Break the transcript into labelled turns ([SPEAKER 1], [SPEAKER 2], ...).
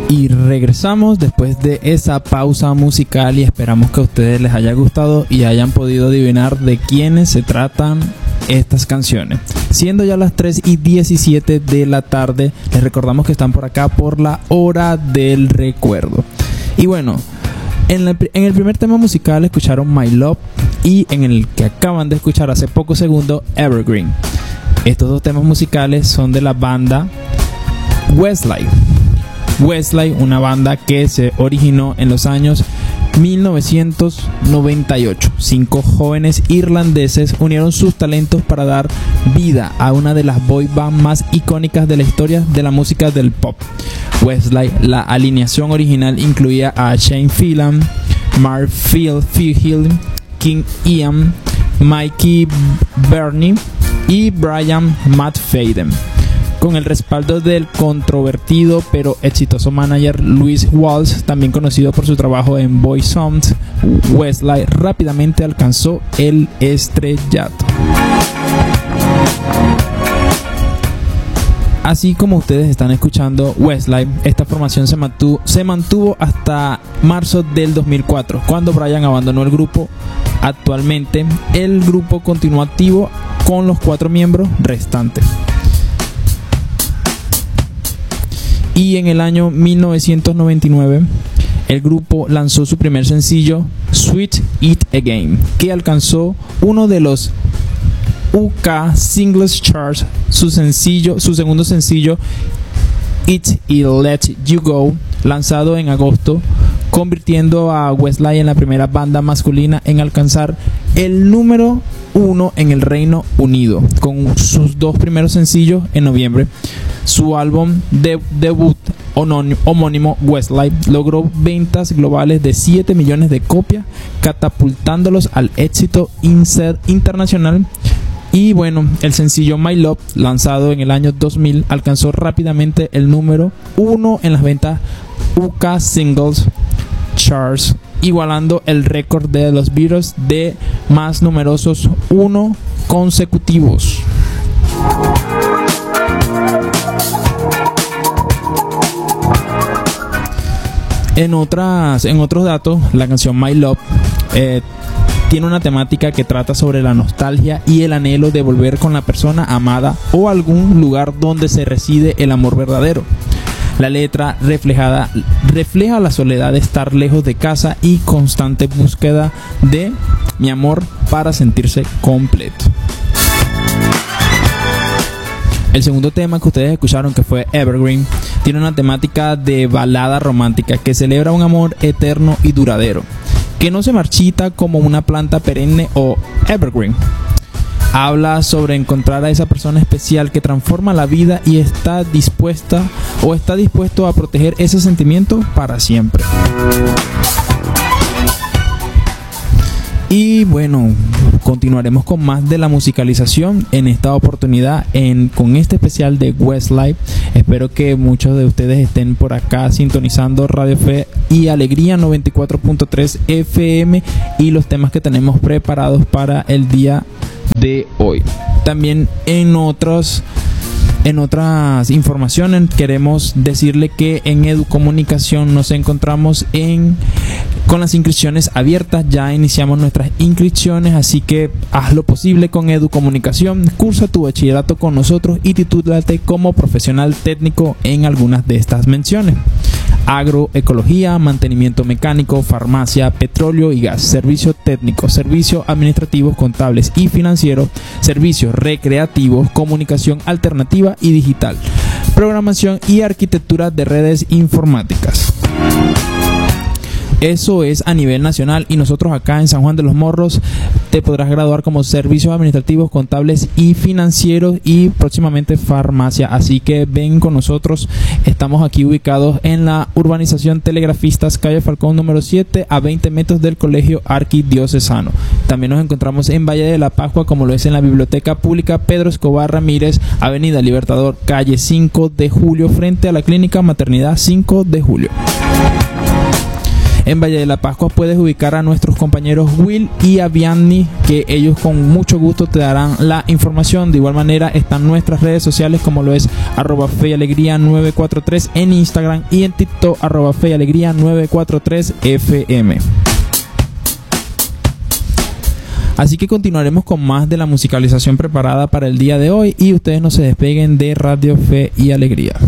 [SPEAKER 1] Y regresamos después de esa pausa musical y esperamos que a ustedes les haya gustado y hayan podido adivinar de quiénes se tratan estas canciones. Siendo ya las 3:17 de la tarde, les recordamos que están por acá por la hora del recuerdo. Y bueno, en el primer tema musical escucharon My Love y en el que acaban de escuchar hace pocos segundos Evergreen. Estos dos temas musicales son de la banda Westlife. Westlife, una banda que se originó en los años 1998. 5 jóvenes irlandeses unieron sus talentos para dar vida a una de las boy bands más icónicas de la historia de la música del pop. Westlife, la alineación original incluía a Shane Phelan, Mark Feehill, King Ian, Mikey Burney y Brian McFadden. Con el respaldo del controvertido pero exitoso manager Louis Walsh, también conocido por su trabajo en Boy Sounds, Westlife rápidamente alcanzó el estrellato. Así como ustedes están escuchando Westlife, esta formación se mantuvo hasta marzo del 2004, cuando Brian abandonó el grupo. Actualmente, el grupo continúa activo con los 4 miembros restantes. Y en el año 1999, el grupo lanzó su primer sencillo, Sweet It Again, que alcanzó uno de los UK Singles Charts. Su segundo sencillo, It I'll Let You Go, lanzado en agosto, convirtiendo a Westlife en la primera banda masculina en alcanzar el número 1 en el Reino Unido, con sus 2 primeros sencillos en noviembre. Su álbum debut homónimo, Westlife, logró ventas globales de 7 millones de copias, catapultándolos al éxito internacional. Y bueno, el sencillo My Love, lanzado en el año 2000, alcanzó rápidamente el número 1 en las ventas UK Singles Charts, igualando el récord de los Beatles de más numerosos 1 consecutivos. En otros datos, la canción My Love tiene una temática que trata sobre la nostalgia y el anhelo de volver con la persona amada o algún lugar donde se reside el amor verdadero. La letra refleja la soledad de estar lejos de casa y constante búsqueda de mi amor para sentirse completo. El segundo tema que ustedes escucharon, que fue Evergreen, tiene una temática de balada romántica que celebra un amor eterno y duradero, que no se marchita como una planta perenne o evergreen. Habla sobre encontrar a esa persona especial que transforma la vida y está dispuesto a proteger ese sentimiento para siempre. Y bueno, continuaremos con más de la musicalización en esta oportunidad con este especial de Westlife. Espero que muchos de ustedes estén por acá sintonizando Radio Fe y Alegría 94.3 FM y los temas que tenemos preparados para el día de hoy. También en otras informaciones queremos decirle que en Educomunicación nos encontramos con las inscripciones abiertas. Ya iniciamos nuestras inscripciones, así que haz lo posible con Educomunicación, cursa tu bachillerato con nosotros y titúlate como profesional técnico en algunas de estas menciones: agroecología, mantenimiento mecánico, farmacia, petróleo y gas, servicios técnicos, servicios administrativos, contables y financieros, servicios recreativos, comunicación alternativa y digital, programación y arquitectura de redes informáticas. Eso es a nivel nacional, y nosotros acá en San Juan de los Morros te podrás graduar como servicios administrativos, contables y financieros, y próximamente farmacia. Así que ven con nosotros. Estamos aquí ubicados en la urbanización Telegrafistas, calle Falcón número 7, a 20 metros del Colegio Arquidiocesano. También nos encontramos en Valle de la Pascua, como lo es en la Biblioteca Pública Pedro Escobar Ramírez, Avenida Libertador, calle 5 de Julio, frente a la Clínica Maternidad 5 de Julio. En Valle de la Pascua puedes ubicar a nuestros compañeros Will y a Vianney, que ellos con mucho gusto te darán la información. De igual manera están nuestras redes sociales, como lo es @feyalegría943 en Instagram y en TikTok @feyalegría943fm. Así que continuaremos con más de la musicalización preparada para el día de hoy y ustedes no se despeguen de Radio Fe y Alegría.